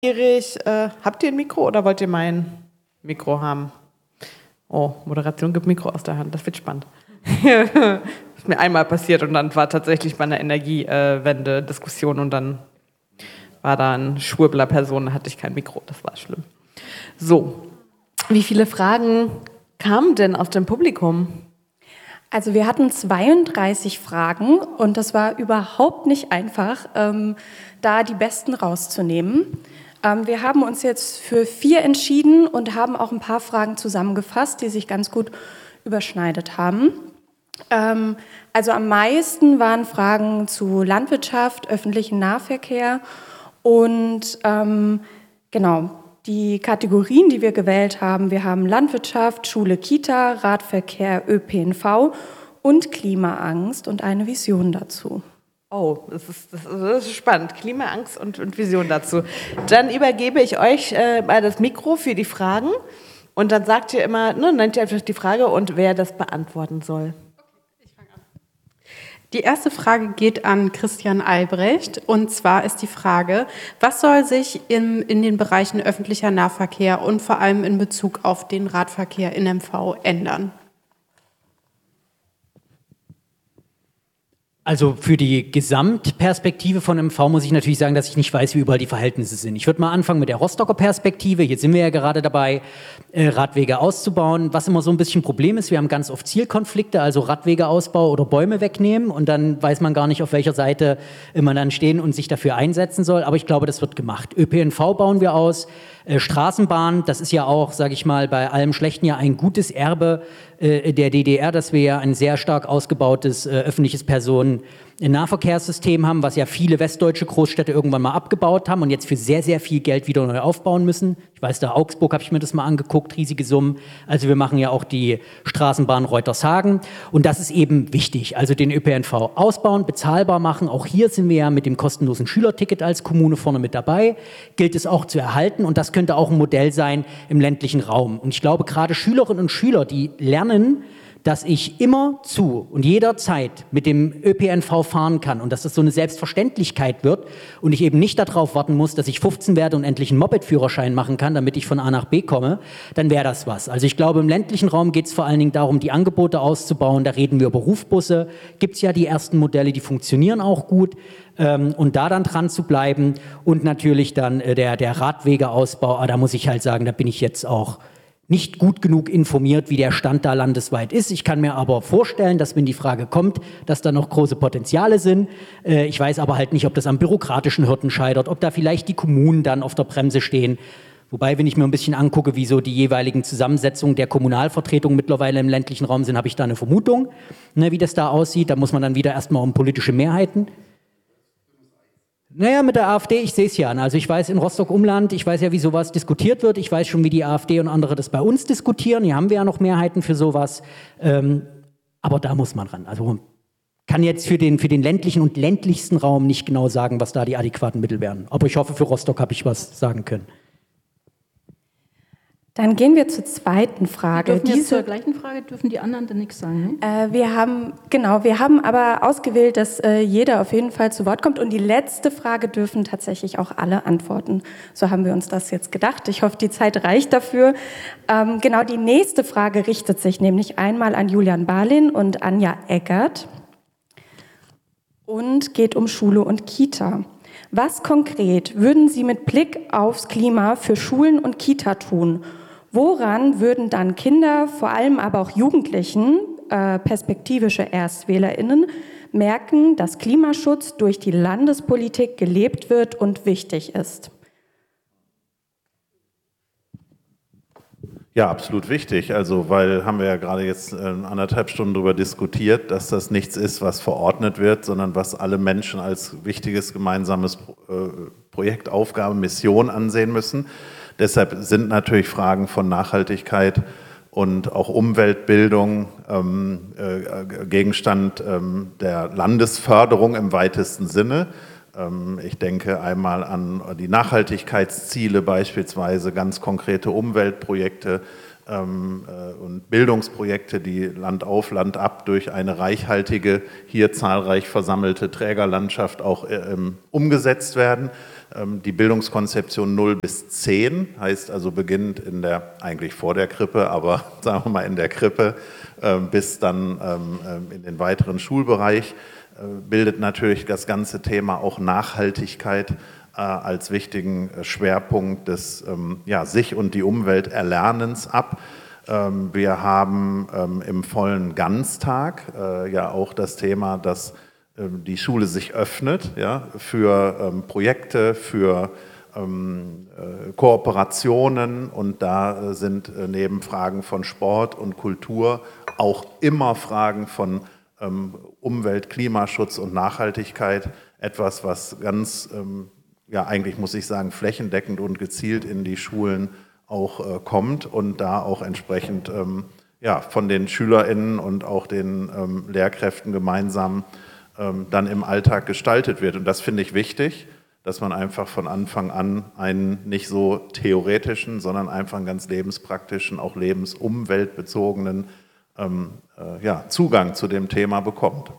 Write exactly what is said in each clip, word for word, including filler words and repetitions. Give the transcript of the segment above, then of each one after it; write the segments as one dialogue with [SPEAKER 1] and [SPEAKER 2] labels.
[SPEAKER 1] Erich, äh, habt ihr ein Mikro oder wollt ihr mein Mikro haben? Oh, Moderation gibt Mikro aus der Hand, das wird spannend. Ist mir einmal passiert und dann war tatsächlich bei einer Energiewende-Diskussion und dann war da ein schwurbler Person, da hatte ich kein Mikro, das war schlimm. So, wie viele Fragen kamen denn aus dem Publikum?
[SPEAKER 2] Also wir hatten zweiunddreißig Fragen und das war überhaupt nicht einfach, ähm, da die besten rauszunehmen. Ähm, wir haben uns jetzt für vier entschieden und haben auch ein paar Fragen zusammengefasst, die sich ganz gut überschneidet haben. Ähm, also am meisten waren Fragen zu Landwirtschaft, öffentlichen Nahverkehr und ähm, genau, die Kategorien, die wir gewählt haben, wir haben Landwirtschaft, Schule, Kita, Radverkehr, Ö P N V und Klimaangst und eine Vision dazu.
[SPEAKER 1] Oh, das ist, das ist spannend. Klimaangst und, und Vision dazu. Dann übergebe ich euch äh, mal das Mikro für die Fragen und dann sagt ihr immer, ne, nennt ihr einfach die Frage und wer das beantworten soll.
[SPEAKER 3] Die erste Frage geht an Christian Albrecht und zwar ist die Frage, was soll sich in, in den Bereichen öffentlicher Nahverkehr und vor allem in Bezug auf den Radverkehr in M V ändern?
[SPEAKER 4] Also für die Gesamtperspektive von M V muss ich natürlich sagen, dass ich nicht weiß, wie überall die Verhältnisse sind. Ich würde mal anfangen mit der Rostocker Perspektive. Hier sind wir ja gerade dabei, äh, Radwege auszubauen. Was immer so ein bisschen ein Problem ist, wir haben ganz oft Zielkonflikte, also Radwegeausbau oder Bäume wegnehmen und dann weiß man gar nicht, auf welcher Seite man dann stehen und sich dafür einsetzen soll. Aber ich glaube, das wird gemacht. Ö P N V bauen wir aus. Äh, Straßenbahn, das ist ja auch, sage ich mal, bei allem Schlechten ja ein gutes Erbe äh, der D D R, dass wir ja ein sehr stark ausgebautes äh, öffentliches Personennahverkehrssystem haben, was ja viele westdeutsche Großstädte irgendwann mal abgebaut haben und jetzt für sehr, sehr viel Geld wieder neu aufbauen müssen. Ich weiß, da Augsburg habe ich mir das mal angeguckt, riesige Summen. Also wir machen ja auch die Straßenbahn Reutershagen und das ist eben wichtig. Also den Ö P N V ausbauen, bezahlbar machen. Auch hier sind wir ja mit dem kostenlosen Schülerticket als Kommune vorne mit dabei. Gilt es auch zu erhalten und das könnte auch ein Modell sein im ländlichen Raum. Und ich glaube, gerade Schülerinnen und Schüler, die lernen, dass ich immer zu und jederzeit mit dem Ö P N V fahren kann und dass das so eine Selbstverständlichkeit wird und ich eben nicht darauf warten muss, dass ich fünfzehn werde und endlich einen Moped-Führerschein machen kann, damit ich von A nach B komme, dann wäre das was. Also ich glaube, im ländlichen Raum geht es vor allen Dingen darum, die Angebote auszubauen. Da reden wir über Rufbusse. Gibt es ja die ersten Modelle, die funktionieren auch gut. Ähm, und da dann dran zu bleiben und natürlich dann äh, der, der Radwegeausbau, aber da muss ich halt sagen, da bin ich jetzt auch nicht gut genug informiert, wie der Stand da landesweit ist. Ich kann mir aber vorstellen, dass wenn die Frage kommt, dass da noch große Potenziale sind. Äh, ich weiß aber halt nicht, ob das am bürokratischen Hürden scheitert, ob da vielleicht die Kommunen dann auf der Bremse stehen. Wobei, wenn ich mir ein bisschen angucke, wie so die jeweiligen Zusammensetzungen der Kommunalvertretungen mittlerweile im ländlichen Raum sind, habe ich da eine Vermutung, ne, wie das da aussieht. Da muss man dann wieder erstmal um politische Mehrheiten. Naja, mit der AfD, ich sehe es ja. Also ich weiß in Rostock-Umland, ich weiß ja, wie sowas diskutiert wird. Ich weiß schon, wie die AfD und andere das bei uns diskutieren. Hier haben wir ja noch Mehrheiten für sowas. Ähm, aber da muss man ran. Also kann jetzt für den, für den ländlichen und ländlichsten Raum nicht genau sagen, was da die adäquaten Mittel wären. Aber ich hoffe, für Rostock habe ich was sagen können.
[SPEAKER 2] Dann gehen wir zur zweiten Frage.
[SPEAKER 5] Dürfen
[SPEAKER 2] Diese,
[SPEAKER 5] zur gleichen Frage dürfen die anderen dann nichts sagen, ne?
[SPEAKER 2] Äh, wir haben, genau, wir haben aber ausgewählt, dass äh, jeder auf jeden Fall zu Wort kommt und die letzte Frage dürfen tatsächlich auch alle antworten. So haben wir uns das jetzt gedacht. Ich hoffe, die Zeit reicht dafür. Ähm, genau, die nächste Frage richtet sich nämlich einmal an Julian Barlin und Anja Eckert und geht um Schule und Kita. Was konkret würden Sie mit Blick aufs Klima für Schulen und Kita tun? Woran würden dann Kinder, vor allem aber auch Jugendlichen, äh, perspektivische ErstwählerInnen, merken, dass Klimaschutz durch die Landespolitik gelebt wird und wichtig ist?
[SPEAKER 6] Ja, absolut wichtig. Also, weil haben wir ja gerade jetzt äh, anderthalb Stunden darüber diskutiert, dass das nichts ist, was verordnet wird, sondern was alle Menschen als wichtiges gemeinsames äh, Projekt, Aufgabe, Mission ansehen müssen. Deshalb sind natürlich Fragen von Nachhaltigkeit und auch Umweltbildung ähm, äh, Gegenstand ähm, der Landesförderung im weitesten Sinne. Ähm, ich denke einmal an die Nachhaltigkeitsziele beispielsweise, ganz konkrete Umweltprojekte, ähm, äh, und Bildungsprojekte, die Land auf, Land ab durch eine reichhaltige, hier zahlreich versammelte Trägerlandschaft auch äh, ähm, umgesetzt werden. Ähm, die Bildungskonzeption null bis zehn heißt also beginnt in der, eigentlich vor der Krippe, aber sagen wir mal in der Krippe, äh, bis dann ähm, in den weiteren Schulbereich, äh, bildet natürlich das ganze Thema auch Nachhaltigkeit als wichtigen Schwerpunkt des ähm, ja, sich und die Umwelt Erlernens ab. Ähm, wir haben ähm, im vollen Ganztag äh, ja auch das Thema, dass ähm, die Schule sich öffnet, ja, für ähm, Projekte, für ähm, äh, Kooperationen, und da äh, sind äh, neben Fragen von Sport und Kultur auch immer Fragen von ähm, Umwelt, Klimaschutz und Nachhaltigkeit etwas, was ganz ähm, ja, eigentlich muss ich sagen, flächendeckend und gezielt in die Schulen auch äh, kommt und da auch entsprechend ähm, ja, von den SchülerInnen und auch den ähm, Lehrkräften gemeinsam ähm, dann im Alltag gestaltet wird. Und das finde ich wichtig, dass man einfach von Anfang an einen nicht so theoretischen, sondern einfach einen ganz lebenspraktischen, auch lebensumweltbezogenen ähm, äh, ja, Zugang zu dem Thema bekommt.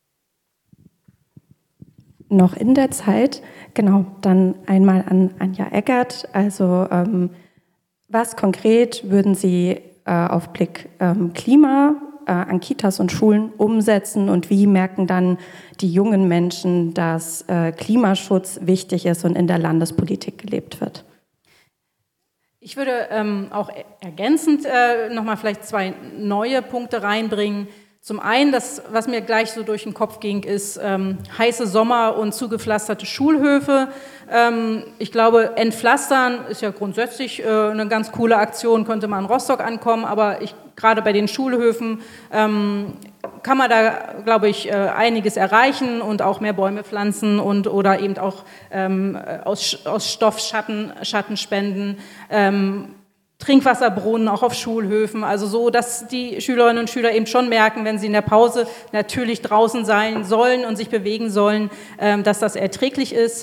[SPEAKER 2] Noch in der Zeit, genau, dann einmal an Anja Eckert. Also ähm, was konkret würden Sie äh, auf Blick ähm, Klima äh, an Kitas und Schulen umsetzen, und wie merken dann die jungen Menschen, dass äh, Klimaschutz wichtig ist und in der Landespolitik gelebt wird?
[SPEAKER 5] Ich würde ähm, auch ergänzend äh, nochmal vielleicht zwei neue Punkte reinbringen. Zum einen, das, was mir gleich so durch den Kopf ging, ist ähm, heiße Sommer und zugepflasterte Schulhöfe. Ähm, ich glaube, entpflastern ist ja grundsätzlich äh, eine ganz coole Aktion, könnte man in Rostock ankommen, aber ich, gerade bei den Schulhöfen ähm, kann man da, glaube ich, äh, einiges erreichen und auch mehr Bäume pflanzen und oder eben auch ähm, aus, aus Stoff Schatten, Schatten spenden. Ähm, Trinkwasserbrunnen auch auf Schulhöfen, also so, dass die Schülerinnen und Schüler eben schon merken, wenn sie in der Pause natürlich draußen sein sollen und sich bewegen sollen, dass das erträglich ist.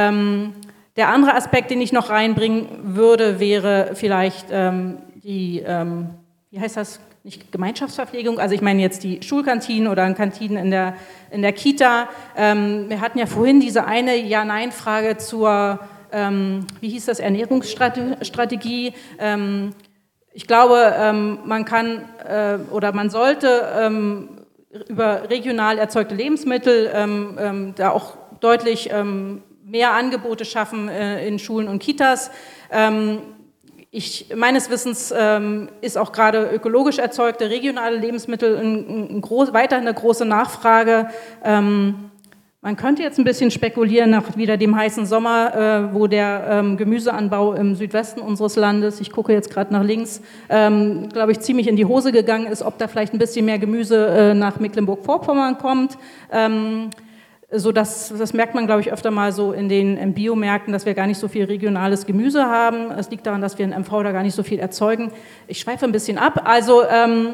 [SPEAKER 5] Der andere Aspekt, den ich noch reinbringen würde, wäre vielleicht die, wie heißt das, nicht Gemeinschaftsverpflegung, also ich meine jetzt die Schulkantinen oder Kantinen in der, in der Kita. Wir hatten ja vorhin diese eine Ja-Nein-Frage zur Ähm, wie hieß das, Ernährungsstrategie. Ähm, ich glaube, ähm, man kann äh, oder man sollte ähm, über regional erzeugte Lebensmittel ähm, ähm, da auch deutlich ähm, mehr Angebote schaffen äh, in Schulen und Kitas. Ähm, ich, meines Wissens ähm, ist auch gerade ökologisch erzeugte regionale Lebensmittel ein, ein groß, weiterhin eine große Nachfrage. Ähm, Man könnte jetzt ein bisschen spekulieren nach wieder dem heißen Sommer, äh, wo der ähm, Gemüseanbau im Südwesten unseres Landes, ich gucke jetzt gerade nach links, ähm, glaube ich, ziemlich in die Hose gegangen ist, ob da vielleicht ein bisschen mehr Gemüse äh, nach Mecklenburg-Vorpommern kommt. Ähm, so dass, das merkt man, glaube ich, öfter mal so in den in Biomärkten, dass wir gar nicht so viel regionales Gemüse haben. Es liegt daran, dass wir in M V da gar nicht so viel erzeugen. Ich schweife ein bisschen ab. Also ähm,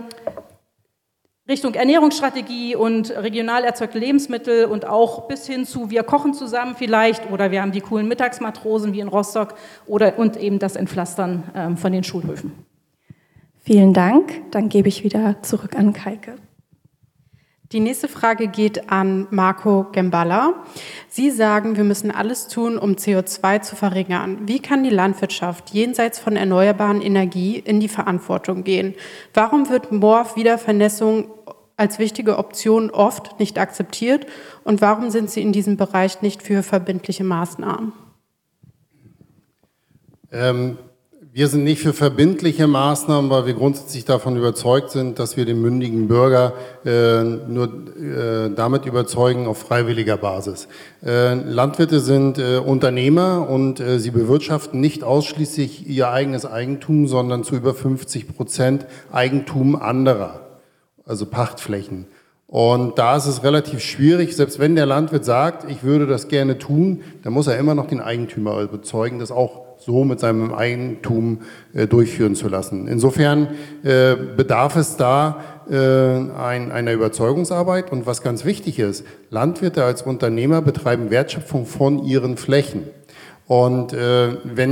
[SPEAKER 5] Richtung Ernährungsstrategie und regional erzeugte Lebensmittel und auch bis hin zu wir kochen zusammen vielleicht oder wir haben die coolen Mittagsmatrosen wie in Rostock oder und eben das Entpflastern ähm, von den Schulhöfen.
[SPEAKER 2] Vielen Dank. Dann gebe ich wieder zurück an Kaike.
[SPEAKER 3] Die nächste Frage geht an Marco Gemballa. Sie sagen, wir müssen alles tun, um C O zwei zu verringern. Wie kann die Landwirtschaft jenseits von erneuerbaren Energie in die Verantwortung gehen? Warum wird Moorwiedervernässung als wichtige Option oft nicht akzeptiert? Und warum sind Sie in diesem Bereich nicht für verbindliche Maßnahmen?
[SPEAKER 7] Ähm Wir sind nicht für verbindliche Maßnahmen, weil wir grundsätzlich davon überzeugt sind, dass wir den mündigen Bürger äh, nur äh, damit überzeugen auf freiwilliger Basis. Äh, Landwirte sind äh, Unternehmer und äh, sie bewirtschaften nicht ausschließlich ihr eigenes Eigentum, sondern zu über fünfzig Prozent Eigentum anderer, also Pachtflächen. Und da ist es relativ schwierig, selbst wenn der Landwirt sagt, ich würde das gerne tun, dann muss er immer noch den Eigentümer überzeugen, das auch so mit seinem Eigentum äh, durchführen zu lassen. Insofern äh, bedarf es da äh, ein, einer Überzeugungsarbeit. Und was ganz wichtig ist, Landwirte als Unternehmer betreiben Wertschöpfung von ihren Flächen. Und äh, wenn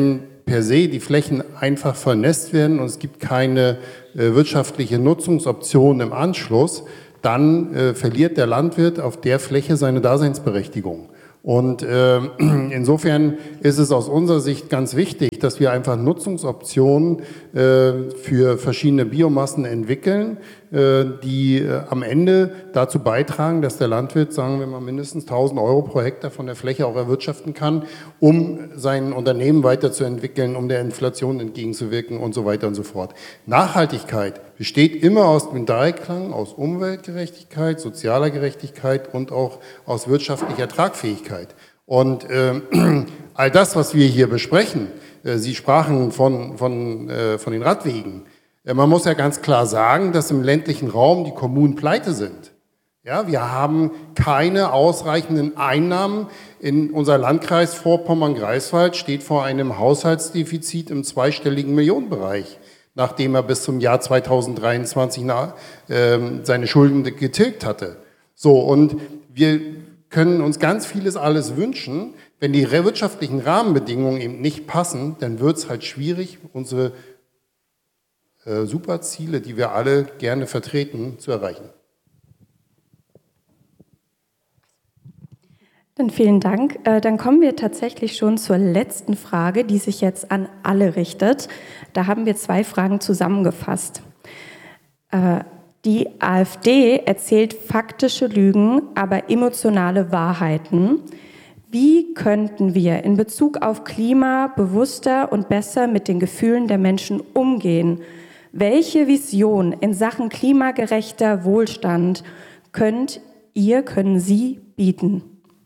[SPEAKER 7] per se die Flächen einfach vernässt werden und es gibt keine äh, wirtschaftliche Nutzungsoption im Anschluss, dann äh, verliert der Landwirt auf der Fläche seine Daseinsberechtigung. Und äh, insofern ist es aus unserer Sicht ganz wichtig, dass wir einfach Nutzungsoptionen äh, für verschiedene Biomassen entwickeln, äh, die äh, am Ende dazu beitragen, dass der Landwirt, sagen wir mal, mindestens tausend Euro pro Hektar von der Fläche auch erwirtschaften kann, um sein Unternehmen weiterzuentwickeln, um der Inflation entgegenzuwirken und so weiter und so fort. Nachhaltigkeit besteht immer aus dem Dreiklang, aus Umweltgerechtigkeit, sozialer Gerechtigkeit und auch aus wirtschaftlicher Tragfähigkeit. Und äh, all das, was wir hier besprechen, äh, Sie sprachen von, von, äh, von den Radwegen. Äh, man muss ja ganz klar sagen, dass im ländlichen Raum die Kommunen pleite sind. Ja, wir haben keine ausreichenden Einnahmen. In unser Landkreis Vorpommern-Greifswald steht vor einem Haushaltsdefizit im zweistelligen Millionenbereich, nachdem er bis zum Jahr zweitausenddreiundzwanzig na, äh, seine Schulden getilgt hatte. So, und wir können uns ganz vieles alles wünschen. Wenn die wirtschaftlichen Rahmenbedingungen eben nicht passen, dann wird es halt schwierig, unsere äh, Superziele, die wir alle gerne vertreten, zu erreichen.
[SPEAKER 2] Dann vielen Dank. Dann kommen wir tatsächlich schon zur letzten Frage, die sich jetzt an alle richtet. Da haben wir zwei Fragen zusammengefasst. Die AfD erzählt faktische Lügen, aber emotionale Wahrheiten. Wie könnten wir in Bezug auf Klima bewusster und besser mit den Gefühlen der Menschen umgehen? Welche Vision in Sachen klimagerechter Wohlstand könnt ihr, können Sie bieten?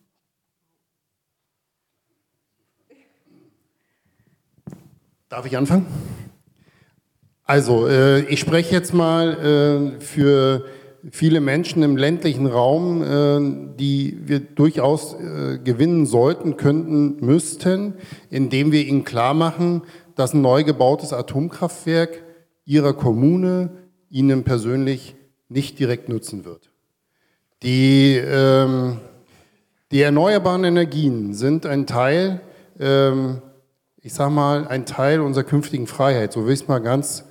[SPEAKER 7] Darf ich anfangen? Also, äh, ich spreche jetzt mal äh, für viele Menschen im ländlichen Raum, äh, die wir durchaus äh, gewinnen sollten, könnten, müssten, indem wir ihnen klar machen, dass ein neu gebautes Atomkraftwerk ihrer Kommune ihnen persönlich nicht direkt nutzen wird. Die, ähm, die erneuerbaren Energien sind ein Teil, ähm, ich sage mal, ein Teil unserer künftigen Freiheit, so will ich es mal ganz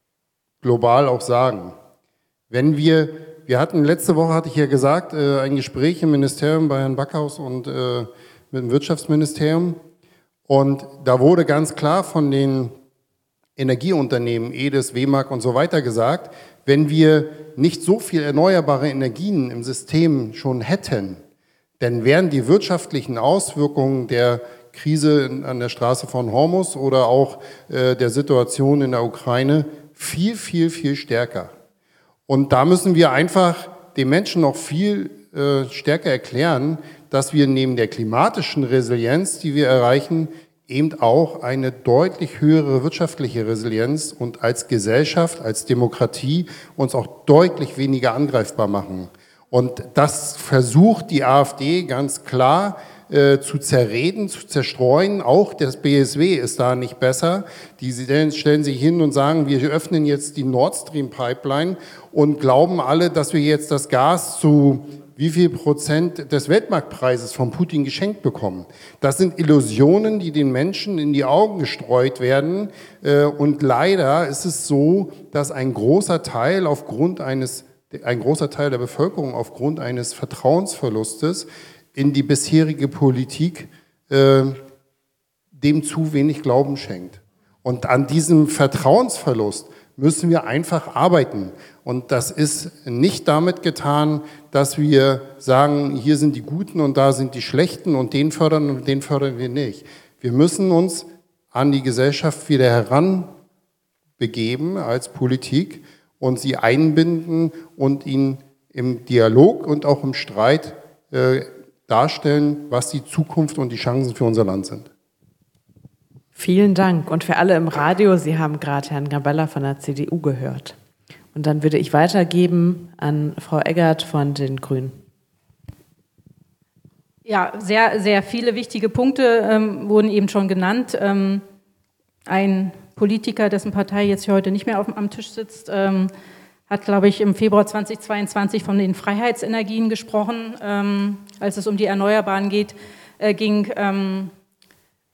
[SPEAKER 7] global auch sagen. Wenn wir, wir hatten, letzte Woche hatte ich ja gesagt, äh, ein Gespräch im Ministerium bei Herrn Backhaus und äh, mit dem Wirtschaftsministerium und da wurde ganz klar von den Energieunternehmen, E D I S, W M A G und so weiter gesagt, wenn wir nicht so viel erneuerbare Energien im System schon hätten, dann wären die wirtschaftlichen Auswirkungen der Krise an der Straße von Hormuz oder auch äh, der Situation in der Ukraine viel, viel, viel stärker. Und da müssen wir einfach den Menschen noch viel äh, stärker erklären, dass wir neben der klimatischen Resilienz, die wir erreichen, eben auch eine deutlich höhere wirtschaftliche Resilienz und als Gesellschaft, als Demokratie uns auch deutlich weniger angreifbar machen. Und das versucht die AfD ganz klar Äh, zu zerreden, zu zerstreuen. Auch das B S W ist da nicht besser. Die stellen sich hin und sagen, wir öffnen jetzt die Nord Stream Pipeline und glauben alle, dass wir jetzt das Gas zu wie viel Prozent des Weltmarktpreises von Putin geschenkt bekommen. Das sind Illusionen, die den Menschen in die Augen gestreut werden. Äh, und leider ist es so, dass ein großer Teil aufgrund eines, ein großer Teil der Bevölkerung aufgrund eines Vertrauensverlustes in die bisherige Politik äh, dem zu wenig Glauben schenkt. Und an diesem Vertrauensverlust müssen wir einfach arbeiten. Und das ist nicht damit getan, dass wir sagen, hier sind die Guten und da sind die Schlechten und den fördern und den fördern wir nicht. Wir müssen uns an die Gesellschaft wieder heranbegeben als Politik und sie einbinden und ihnen im Dialog und auch im Streit äh, darstellen, was die Zukunft und die Chancen für unser Land sind.
[SPEAKER 1] Vielen Dank. Und für alle im Radio, Sie haben gerade Herrn Grabella von der C D U gehört. Und dann würde ich weitergeben an Frau Eggert von den Grünen.
[SPEAKER 5] Ja, sehr, sehr viele wichtige Punkte ähm, wurden eben schon genannt. Ähm, ein Politiker, dessen Partei jetzt heute nicht mehr auf, am Tisch sitzt, ähm, hat, glaube ich, im Februar zweitausendzweiundzwanzig von den Freiheitsenergien gesprochen, ähm, als es um die Erneuerbaren geht, äh, ging. Ähm,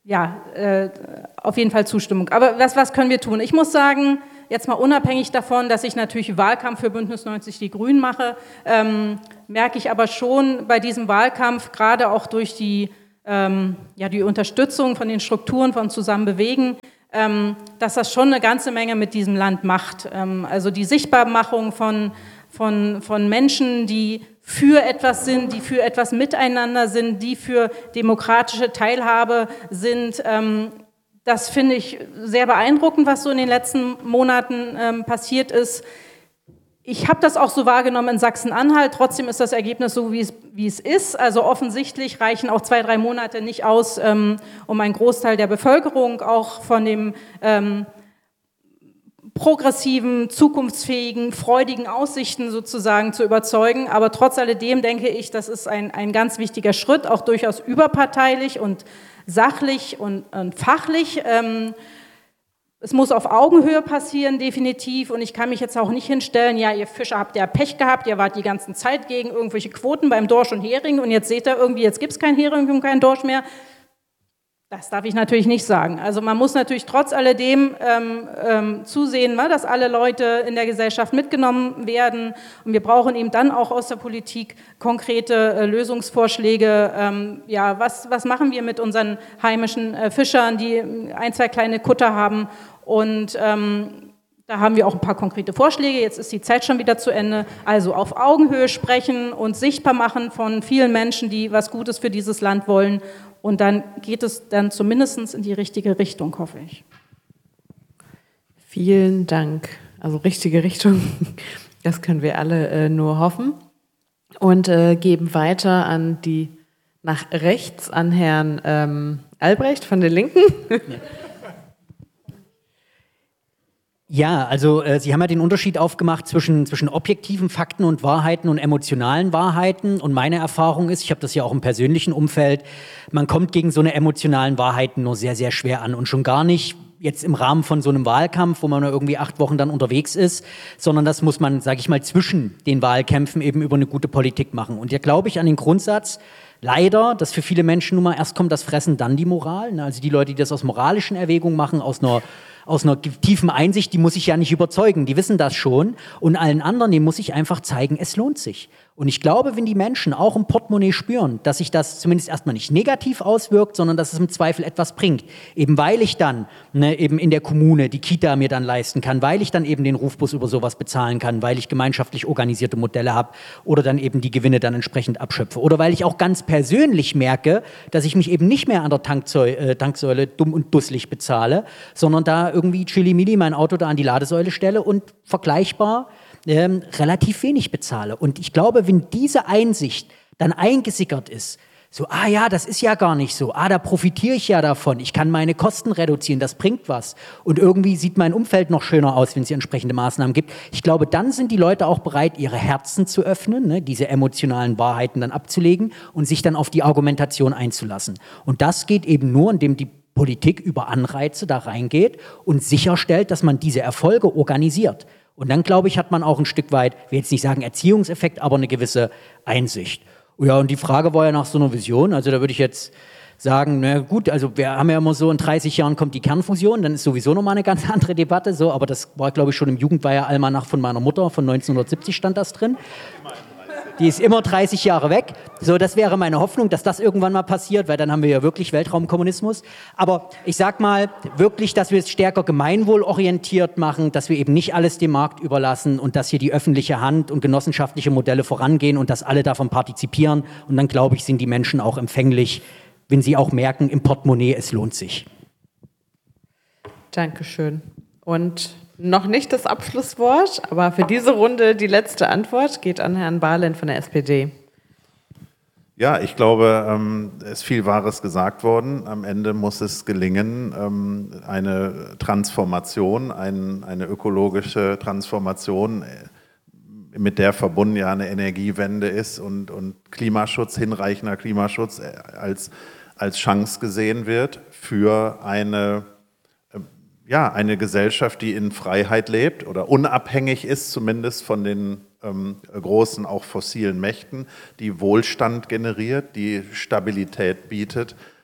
[SPEAKER 5] ja, äh, auf jeden Fall Zustimmung. Aber was, was können wir tun? Ich muss sagen, jetzt mal unabhängig davon, dass ich natürlich Wahlkampf für Bündnis neunzig Die Grünen mache, ähm, merke ich aber schon bei diesem Wahlkampf, gerade auch durch die, ähm, ja, die Unterstützung von den Strukturen von Zusammen bewegen, ähm, dass das schon eine ganze Menge mit diesem Land macht. Ähm, also die Sichtbarmachung von, von, von Menschen, die für etwas sind, die für etwas miteinander sind, die für demokratische Teilhabe sind. Ähm, das finde ich sehr beeindruckend, was so in den letzten Monaten ähm, passiert ist. Ich habe das auch so wahrgenommen in Sachsen-Anhalt, trotzdem ist das Ergebnis so, wie es, wie es ist. Also offensichtlich reichen auch zwei, drei Monate nicht aus, ähm, um einen Großteil der Bevölkerung auch von dem ähm, progressiven, zukunftsfähigen, freudigen Aussichten sozusagen zu überzeugen. Aber trotz alledem denke ich, das ist ein, ein ganz wichtiger Schritt, auch durchaus überparteilich und sachlich und, und fachlich. Ähm, es muss auf Augenhöhe passieren, definitiv. Und ich kann mich jetzt auch nicht hinstellen, ja, ihr Fischer habt ja Pech gehabt, ihr wart die ganze Zeit gegen irgendwelche Quoten beim Dorsch und Hering und jetzt seht ihr irgendwie, jetzt gibt es kein Hering und kein Dorsch mehr. Das darf ich natürlich nicht sagen. Also man muss natürlich trotz alledem ähm, ähm, zusehen, ne, dass alle Leute in der Gesellschaft mitgenommen werden. Und wir brauchen eben dann auch aus der Politik konkrete äh, Lösungsvorschläge. Ähm, ja, was, was machen wir mit unseren heimischen äh, Fischern, die ein, zwei kleine Kutter haben? Und ähm, da haben wir auch ein paar konkrete Vorschläge. Jetzt ist die Zeit schon wieder zu Ende. Also auf Augenhöhe sprechen und sichtbar machen von vielen Menschen, die was Gutes für dieses Land wollen. Und dann geht es dann zumindest in die richtige Richtung, hoffe ich.
[SPEAKER 1] Vielen Dank. Also richtige Richtung, das können wir alle äh, nur hoffen. Und äh, geben weiter an die, nach rechts an Herrn ähm, Albrecht von den Linken.
[SPEAKER 4] Ja, also äh, Sie haben ja den Unterschied aufgemacht zwischen, zwischen objektiven Fakten und Wahrheiten und emotionalen Wahrheiten. Und meine Erfahrung ist, ich habe das ja auch im persönlichen Umfeld, man kommt gegen so eine emotionalen Wahrheiten nur sehr, sehr schwer an. Und schon gar nicht jetzt im Rahmen von so einem Wahlkampf, wo man irgendwie acht Wochen dann unterwegs ist, sondern das muss man, sage ich mal, zwischen den Wahlkämpfen eben über eine gute Politik machen. Und hier glaube ich an den Grundsatz, leider, dass für viele Menschen nun mal erst kommt das Fressen, dann die Moral. Also die Leute, die das aus moralischen Erwägungen machen, aus einer aus einer tiefen Einsicht, die muss ich ja nicht überzeugen, die wissen das schon. Und allen anderen, denen muss ich einfach zeigen, es lohnt sich. Und ich glaube, wenn die Menschen auch im Portemonnaie spüren, dass sich das zumindest erstmal nicht negativ auswirkt, sondern dass es im Zweifel etwas bringt, eben weil ich dann ne, eben in der Kommune die Kita mir dann leisten kann, weil ich dann eben den Rufbus über sowas bezahlen kann, weil ich gemeinschaftlich organisierte Modelle habe oder dann eben die Gewinne dann entsprechend abschöpfe. Oder weil ich auch ganz persönlich merke, dass ich mich eben nicht mehr an der Tanksäule, äh, Tanksäule dumm und dusselig bezahle, sondern da irgendwie chili-mili mein Auto da an die Ladesäule stelle und vergleichbar ähm, relativ wenig bezahle. Und ich glaube, wenn diese Einsicht dann eingesickert ist, so, ah ja, das ist ja gar nicht so, ah, da profitiere ich ja davon, ich kann meine Kosten reduzieren, das bringt was. Und irgendwie sieht mein Umfeld noch schöner aus, wenn es hier entsprechende Maßnahmen gibt. Ich glaube, dann sind die Leute auch bereit, ihre Herzen zu öffnen, ne, diese emotionalen Wahrheiten dann abzulegen und sich dann auf die Argumentation einzulassen. Und das geht eben nur, indem die Politik über Anreize da reingeht und sicherstellt, dass man diese Erfolge organisiert. Und dann, glaube ich, hat man auch ein Stück weit, ich will jetzt nicht sagen Erziehungseffekt, aber eine gewisse Einsicht. Ja, und die Frage war ja nach so einer Vision, also da würde ich jetzt sagen, na gut, also wir haben ja immer so, in dreißig Jahren kommt die Kernfusion, dann ist sowieso nochmal eine ganz andere Debatte, so, aber das war, glaube ich, schon im Jugendweiher-Almanach von meiner Mutter, von neunzehnhundertsiebzig stand das drin. Die ist immer dreißig Jahre weg. So, das wäre meine Hoffnung, dass das irgendwann mal passiert, weil dann haben wir ja wirklich Weltraumkommunismus. Aber ich sag mal wirklich, dass wir es stärker gemeinwohlorientiert machen, dass wir eben nicht alles dem Markt überlassen und dass hier die öffentliche Hand und genossenschaftliche Modelle vorangehen und dass alle davon partizipieren. Und dann, glaube ich, sind die Menschen auch empfänglich, wenn sie auch merken, im Portemonnaie, es lohnt sich.
[SPEAKER 1] Dankeschön. Und noch nicht das Abschlusswort, aber für diese Runde die letzte Antwort geht an Herrn Bahlen von der S P D.
[SPEAKER 6] Ja, ich glaube, es ist viel Wahres gesagt worden. Am Ende muss es gelingen, eine Transformation, eine ökologische Transformation, mit der verbunden ja eine Energiewende ist und, und Klimaschutz, hinreichender Klimaschutz als, als Chance gesehen wird für eine Ja, eine Gesellschaft, die in Freiheit lebt oder unabhängig ist, zumindest von den ähm, großen, auch fossilen Mächten, die Wohlstand generiert, die Stabilität bietet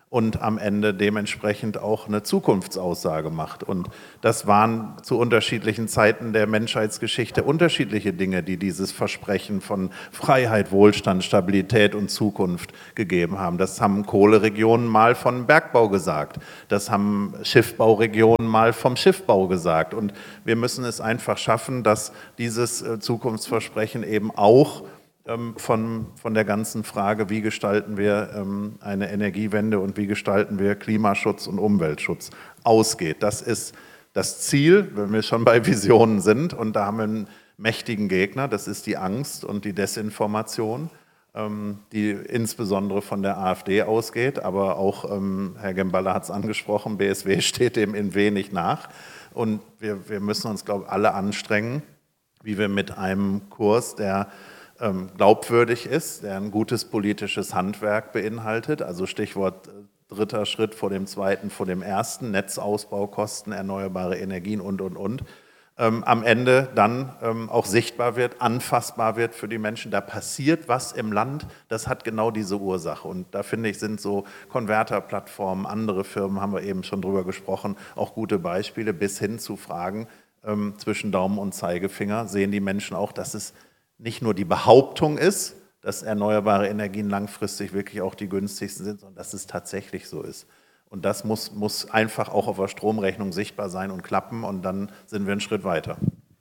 [SPEAKER 6] und am Ende dementsprechend auch eine Zukunftsaussage macht. Und das waren zu unterschiedlichen Zeiten der Menschheitsgeschichte unterschiedliche Dinge, die dieses Versprechen von Freiheit, Wohlstand, Stabilität und Zukunft gegeben haben. Das haben Kohleregionen mal vom Bergbau gesagt, das haben Schiffbauregionen mal vom Schiffbau gesagt. Und wir müssen es einfach schaffen, dass dieses Zukunftsversprechen eben auch Von, von der ganzen Frage, wie gestalten wir ähm, eine Energiewende und wie gestalten wir Klimaschutz und Umweltschutz ausgeht. Das ist das Ziel, wenn wir schon bei Visionen sind. Und da haben wir einen mächtigen Gegner, das ist die Angst und die Desinformation, ähm, die insbesondere von der AfD ausgeht. Aber auch, ähm, Herr Gemballa hat es angesprochen, B S W steht dem in wenig nach. Und wir, wir müssen uns, glaube ich, alle anstrengen, wie wir mit einem Kurs, der glaubwürdig ist, der ein gutes politisches Handwerk beinhaltet, also Stichwort dritter Schritt vor dem zweiten, vor dem ersten, Netzausbaukosten, erneuerbare Energien und, und, und, ähm, am Ende dann ähm, auch sichtbar wird, anfassbar wird für die Menschen. Da passiert was im Land, das hat genau diese Ursache. Und da finde ich, sind so Konverterplattformen, andere Firmen, haben wir eben schon drüber gesprochen, auch gute Beispiele, bis hin zu Fragen ähm, zwischen Daumen und Zeigefinger sehen die Menschen auch, dass es nicht nur die Behauptung ist, dass erneuerbare Energien langfristig wirklich auch die günstigsten sind, sondern dass es tatsächlich so ist. Und das muss, muss einfach auch auf der Stromrechnung sichtbar sein und klappen und dann sind wir einen Schritt weiter.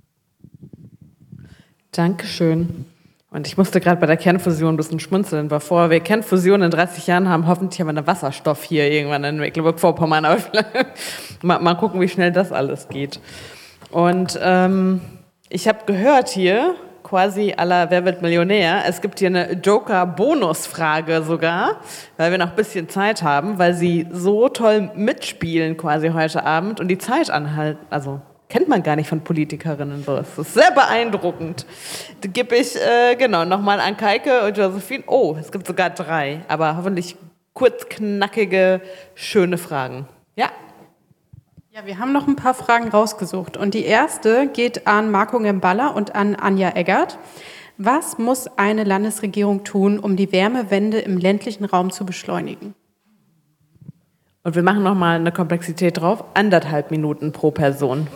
[SPEAKER 1] Dankeschön. Und ich musste gerade bei der Kernfusion ein bisschen schmunzeln. Bevor wir Kernfusion in dreißig Jahren haben, hoffentlich haben wir einen Wasserstoff hier irgendwann in Mecklenburg-Vorpommern. Aber mal, mal gucken, wie schnell das alles geht. Und ähm, ich habe gehört hier, quasi à la Wer wird Millionär. Es gibt hier eine Joker-Bonusfrage sogar, weil wir noch ein bisschen Zeit haben, weil Sie so toll mitspielen quasi heute Abend und die Zeit anhalten. Also kennt man gar nicht von Politikerinnen. Das ist sehr beeindruckend. Da gebe ich äh, genau nochmal an Kaike und Josephine. Oh, es gibt sogar drei, aber hoffentlich kurz, knackige, schöne Fragen. Ja.
[SPEAKER 3] Ja, wir haben noch ein paar Fragen rausgesucht und die erste geht an Marco Gemballa und an Anja Eggert. Was muss eine Landesregierung tun, um die Wärmewende im ländlichen Raum zu beschleunigen?
[SPEAKER 1] Und wir machen nochmal eine Komplexität drauf, anderthalb Minuten pro Person.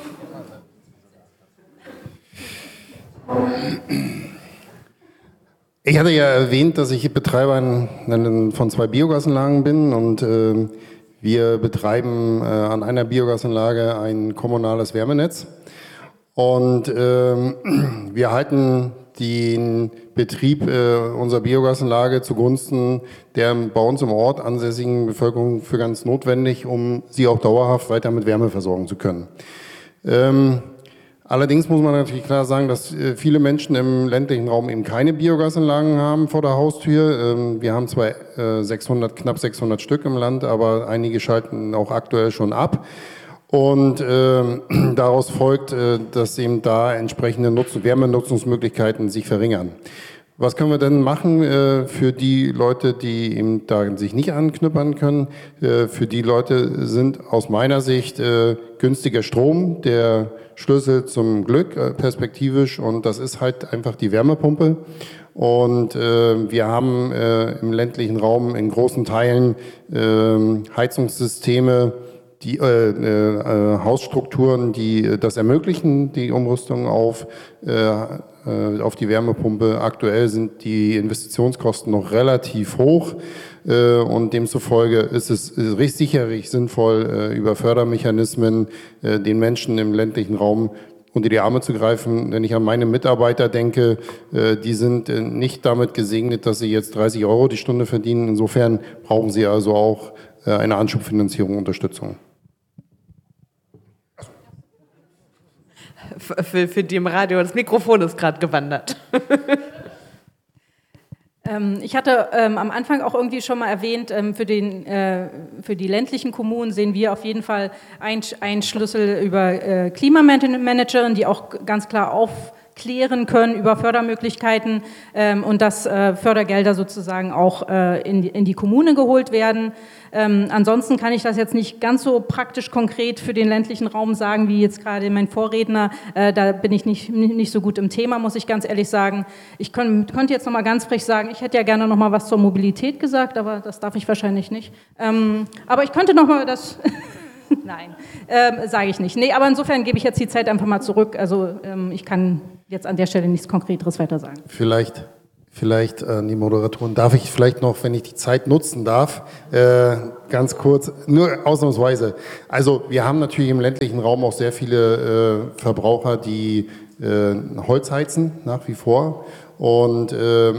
[SPEAKER 7] Ich hatte ja erwähnt, dass ich Betreiber von zwei Biogasanlagen bin und äh, wir betreiben äh, an einer Biogasanlage ein kommunales Wärmenetz und äh, wir halten den Betrieb äh, unserer Biogasanlage zugunsten der bei uns im Ort ansässigen Bevölkerung für ganz notwendig, um sie auch dauerhaft weiter mit Wärme versorgen zu können. Ähm, Allerdings muss man natürlich klar sagen, dass viele Menschen im ländlichen Raum eben keine Biogasanlagen haben vor der Haustür. Wir haben zwar sechshundert, knapp sechshundert Stück im Land, aber einige schalten auch aktuell schon ab. Und äh, daraus folgt, äh, dass eben da entsprechende Nutzen, Wärmenutzungsmöglichkeiten sich verringern. Was können wir denn machen äh, für die Leute, die eben da sich nicht anknüppern können? Äh, für die Leute sind aus meiner Sicht äh, günstiger Strom der Schlüssel zum Glück äh, perspektivisch, und das ist halt einfach die Wärmepumpe. Und äh, wir haben äh, im ländlichen Raum in großen Teilen äh, Heizungssysteme, die äh, äh, Hausstrukturen, die äh, das ermöglichen, die Umrüstung auf, äh, auf die Wärmepumpe. Aktuell sind die Investitionskosten noch relativ hoch äh, und demzufolge ist es ist sicherlich sinnvoll, äh, über Fördermechanismen äh, den Menschen im ländlichen Raum unter die Arme zu greifen. Wenn ich an meine Mitarbeiter denke, äh, die sind äh, nicht damit gesegnet, dass sie jetzt dreißig Euro die Stunde verdienen. Insofern brauchen sie also auch äh, eine Anschubfinanzierung, Unterstützung.
[SPEAKER 1] Für, für die im Radio, das Mikrofon ist gerade gewandert.
[SPEAKER 5] ähm, ich hatte ähm, am Anfang auch irgendwie schon mal erwähnt, ähm, für, den, äh, für die ländlichen Kommunen sehen wir auf jeden Fall einen Schlüssel über äh, Klimamanagerin, die auch ganz klar auf klären können über Fördermöglichkeiten ähm, und dass äh, Fördergelder sozusagen auch äh, in, die, in die Kommune geholt werden. Ähm, ansonsten kann ich das jetzt nicht ganz so praktisch konkret für den ländlichen Raum sagen, wie jetzt gerade mein Vorredner. Äh, da bin ich nicht, nicht so gut im Thema, muss ich ganz ehrlich sagen. Ich könnt, könnte jetzt noch mal ganz frech sagen, ich hätte ja gerne noch mal was zur Mobilität gesagt, aber das darf ich wahrscheinlich nicht. Ähm, aber ich könnte noch mal das... Nein, ähm, sage ich nicht. Nee, aber insofern gebe ich jetzt die Zeit einfach mal zurück. Also ähm, ich kann jetzt an der Stelle nichts Konkreteres weiter sagen.
[SPEAKER 7] Vielleicht, vielleicht äh, die Moderatorin, darf ich vielleicht noch, wenn ich die Zeit nutzen darf, äh, ganz kurz, nur ausnahmsweise. Also wir haben natürlich im ländlichen Raum auch sehr viele äh, Verbraucher, die äh, Holz heizen, nach wie vor. Und äh,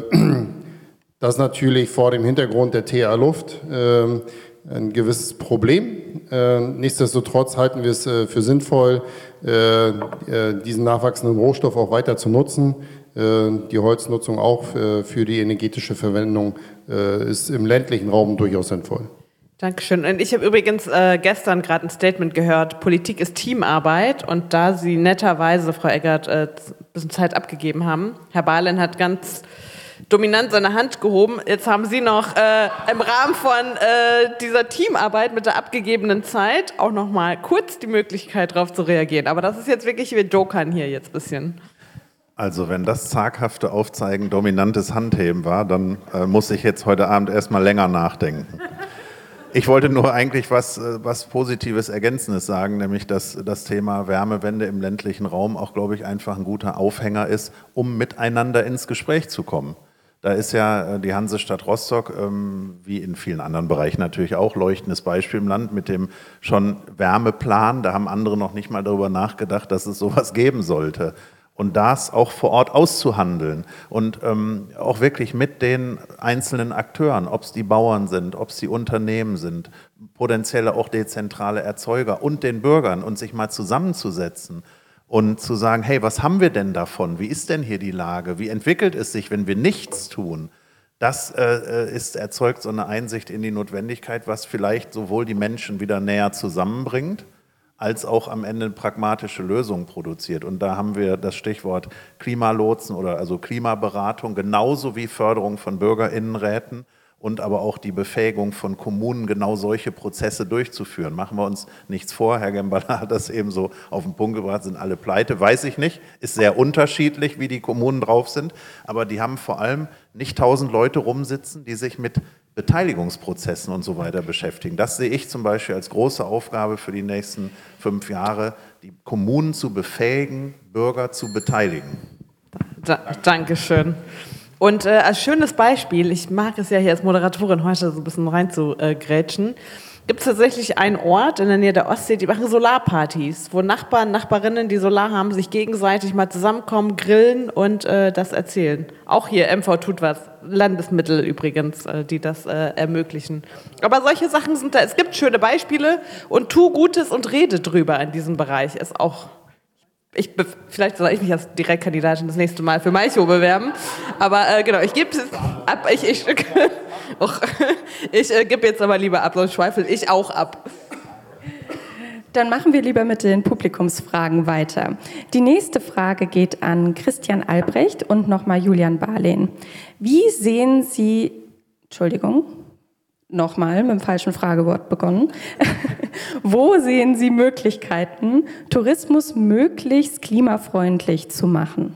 [SPEAKER 7] das natürlich vor dem Hintergrund der T H-Luft äh, ein gewisses Problem. Äh, nichtsdestotrotz halten wir es äh, für sinnvoll, äh, äh, diesen nachwachsenden Rohstoff auch weiter zu nutzen. Äh, die Holznutzung auch äh, für die energetische Verwendung äh, ist im ländlichen Raum durchaus sinnvoll.
[SPEAKER 1] Dankeschön. Und ich habe übrigens äh, gestern gerade ein Statement gehört, Politik ist Teamarbeit. Und da Sie netterweise, Frau Eggert, äh, ein bisschen Zeit abgegeben haben, Herr Balin hat ganz dominant seine Hand gehoben. Jetzt haben Sie noch äh, im Rahmen von äh, dieser Teamarbeit mit der abgegebenen Zeit auch noch mal kurz die Möglichkeit, darauf zu reagieren. Aber das ist jetzt wirklich, wir jokern hier jetzt ein bisschen.
[SPEAKER 6] Also wenn das zaghafte Aufzeigen dominantes Handheben war, dann äh, muss ich jetzt heute Abend erstmal länger nachdenken. Ich wollte nur eigentlich was, was Positives, Ergänzendes sagen, nämlich dass das Thema Wärmewende im ländlichen Raum auch, glaube ich, einfach ein guter Aufhänger ist, um miteinander ins Gespräch zu kommen. Da ist ja die Hansestadt Rostock, ähm, wie in vielen anderen Bereichen natürlich auch, leuchtendes Beispiel im Land mit dem schon Wärmeplan. Da haben andere noch nicht mal darüber nachgedacht, dass es sowas geben sollte. Und das auch vor Ort auszuhandeln und ähm, auch wirklich mit den einzelnen Akteuren, ob es die Bauern sind, ob es die Unternehmen sind, potenzielle auch dezentrale Erzeuger und den Bürgern und sich mal zusammenzusetzen. Und zu sagen, hey, was haben wir denn davon? Wie ist denn hier die Lage? Wie entwickelt es sich, wenn wir nichts tun? Das äh, ist, erzeugt so eine Einsicht in die Notwendigkeit, was vielleicht sowohl die Menschen wieder näher zusammenbringt, als auch am Ende pragmatische Lösungen produziert. Und da haben wir das Stichwort Klimalotsen oder also Klimaberatung, genauso wie Förderung von BürgerInnenräten und aber auch die Befähigung von Kommunen, genau solche Prozesse durchzuführen. Machen wir uns nichts vor, Herr Gembala hat das eben so auf den Punkt gebracht, sind alle pleite, weiß ich nicht, ist sehr unterschiedlich, wie die Kommunen drauf sind, aber die haben vor allem nicht tausend Leute rumsitzen, die sich mit Beteiligungsprozessen und so weiter beschäftigen. Das sehe ich zum Beispiel als große Aufgabe für die nächsten fünf Jahre, die Kommunen zu befähigen, Bürger zu beteiligen.
[SPEAKER 1] Da, Dankeschön. Und äh, als schönes Beispiel, ich mag es ja hier als Moderatorin heute so ein bisschen reinzugrätschen, gibt es tatsächlich einen Ort in der Nähe der Ostsee, die machen Solarpartys, wo Nachbarn, Nachbarinnen, die Solar haben, sich gegenseitig mal zusammenkommen, grillen und äh, das erzählen. Auch hier, M V tut was, Landesmittel übrigens, äh, die das äh, ermöglichen. Aber solche Sachen sind da, es gibt schöne Beispiele und tu Gutes und rede drüber in diesem Bereich, ist auch... Ich, vielleicht soll ich mich als Direktkandidatin das nächste Mal für Malchow bewerben, aber äh, genau, ich gebe es ab, ich, ich, och, ich äh, gebe jetzt aber lieber ab, sonst schweifel ich auch ab.
[SPEAKER 2] Dann machen wir lieber mit den Publikumsfragen weiter. Die nächste Frage geht an Christian Albrecht und nochmal Julian Balin. Wie sehen Sie, Entschuldigung, nochmal mit dem falschen Fragewort begonnen. Wo sehen Sie Möglichkeiten, Tourismus möglichst klimafreundlich zu machen?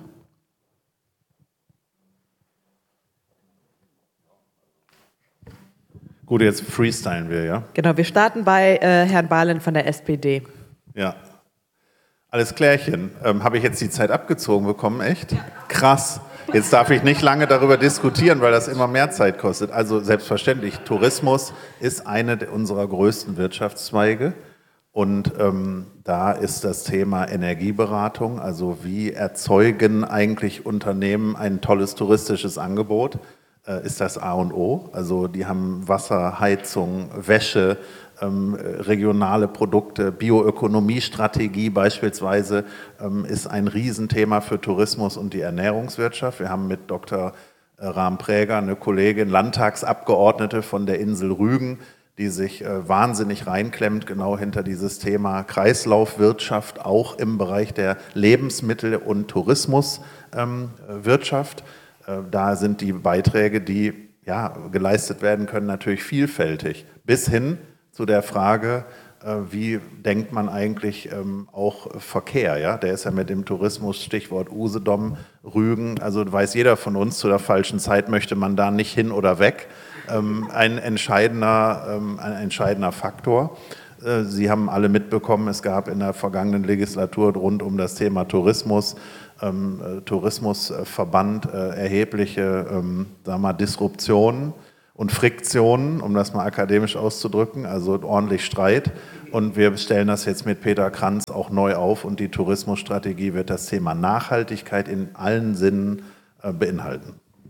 [SPEAKER 6] Gut, jetzt freestylen wir, ja?
[SPEAKER 1] Genau, wir starten bei äh, Herrn Balin von der S P D.
[SPEAKER 6] Ja. Alles klärchen. Ähm, habe ich jetzt die Zeit abgezogen bekommen, echt? Ja. Krass. Jetzt darf ich nicht lange darüber diskutieren, weil das immer mehr Zeit kostet. Also selbstverständlich, Tourismus ist eine unserer größten Wirtschaftszweige. Und ähm, da ist das Thema Energieberatung, also wie erzeugen eigentlich Unternehmen ein tolles touristisches Angebot, äh, ist das A und O. Also die haben Wasser, Heizung, Wäsche, ähm, regionale Produkte, Bioökonomiestrategie beispielsweise ähm, ist ein Riesenthema für Tourismus und die Ernährungswirtschaft. Wir haben mit Doktor Rahm Präger eine Kollegin, Landtagsabgeordnete von der Insel Rügen, die sich äh, wahnsinnig reinklemmt, genau hinter dieses Thema Kreislaufwirtschaft, auch im Bereich der Lebensmittel- und Tourismuswirtschaft. Ähm, äh, da sind die Beiträge, die ja, geleistet werden können, natürlich vielfältig. Bis hin zu der Frage, äh, wie denkt man eigentlich ähm, auch Verkehr? Ja? Der ist ja mit dem Tourismus, Stichwort Usedom, Rügen, also weiß jeder von uns, zu der falschen Zeit möchte man da nicht hin oder weg. Ähm, ein entscheidender, ähm, ein entscheidender Faktor. Äh, Sie haben alle mitbekommen, es gab in der vergangenen Legislatur rund um das Thema Tourismus, ähm, äh, Tourismusverband äh, erhebliche ähm, sagen wir mal, Disruptionen und Friktionen, um das mal akademisch auszudrücken, also ordentlich Streit. Und wir stellen das jetzt mit Peter Kranz auch neu auf und die Tourismusstrategie wird das Thema Nachhaltigkeit in allen Sinnen äh, beinhalten.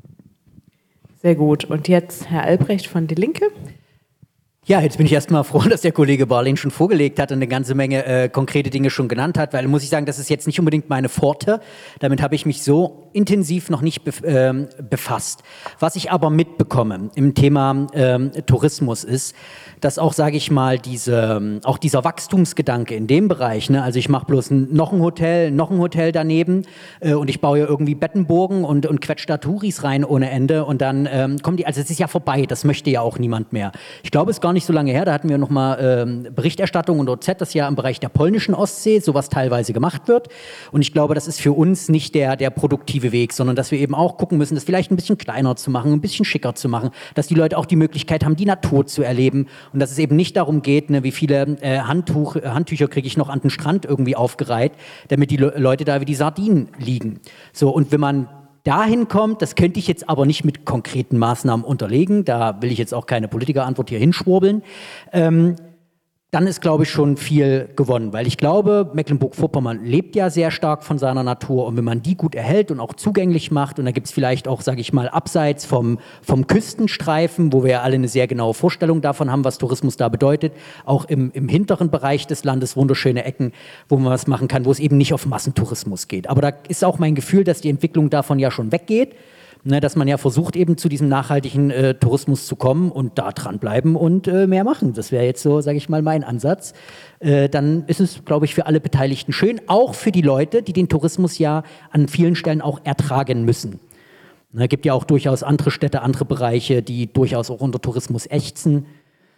[SPEAKER 1] Sehr gut. Und jetzt Herr Albrecht von Die Linke.
[SPEAKER 4] Ja, jetzt bin ich erstmal froh, dass der Kollege Barlin schon vorgelegt hat und eine ganze Menge äh, konkrete Dinge schon genannt hat, weil muss ich sagen, das ist jetzt nicht unbedingt meine Pforte. Damit habe ich mich so intensiv noch nicht bef- ähm, befasst. Was ich aber mitbekomme im Thema ähm, Tourismus ist, dass auch, sage ich mal, diese, auch dieser Wachstumsgedanke in dem Bereich, ne, also ich mache bloß ein, noch ein Hotel, noch ein Hotel daneben äh, und ich baue ja irgendwie Bettenburgen und, und quetsche da Touris rein ohne Ende und dann ähm, kommen die, also es ist ja vorbei, das möchte ja auch niemand mehr. Ich glaube, es ist gar nicht so lange her, da hatten wir nochmal ähm, Berichterstattung und O Z, das ja im Bereich der polnischen Ostsee sowas teilweise gemacht wird und ich glaube, das ist für uns nicht der, der produktive Weg, sondern dass wir eben auch gucken müssen, das vielleicht ein bisschen kleiner zu machen, ein bisschen schicker zu machen, dass die Leute auch die Möglichkeit haben, die Natur zu erleben. Und dass es eben nicht darum geht, ne, wie viele äh, Handtuch, Handtücher kriege ich noch an den Strand irgendwie aufgereiht, damit die Le- Leute da wie die Sardinen liegen. So, und wenn man dahin kommt, das könnte ich jetzt aber nicht mit konkreten Maßnahmen unterlegen, da will ich jetzt auch keine Politikerantwort hier hinschwurbeln, ähm, dann ist, glaube ich, schon viel gewonnen. Weil ich glaube, Mecklenburg-Vorpommern lebt ja sehr stark von seiner Natur und wenn man die gut erhält und auch zugänglich macht und da gibt es vielleicht auch, sage ich mal, abseits vom, vom Küstenstreifen, wo wir ja alle eine sehr genaue Vorstellung davon haben, was Tourismus da bedeutet, auch im, im hinteren Bereich des Landes wunderschöne Ecken, wo man was machen kann, wo es eben nicht auf Massentourismus geht. Aber da ist auch mein Gefühl, dass die Entwicklung davon ja schon weggeht. Ne, dass man ja versucht, eben zu diesem nachhaltigen äh, Tourismus zu kommen und da dranbleiben und äh, mehr machen. Das wäre jetzt so, sage ich mal, mein Ansatz. Äh, dann ist es, glaube ich, für alle Beteiligten schön, auch für die Leute, die den Tourismus ja an vielen Stellen auch ertragen müssen. Es ne, gibt ja auch durchaus andere Städte, andere Bereiche, die durchaus auch unter Tourismus ächzen.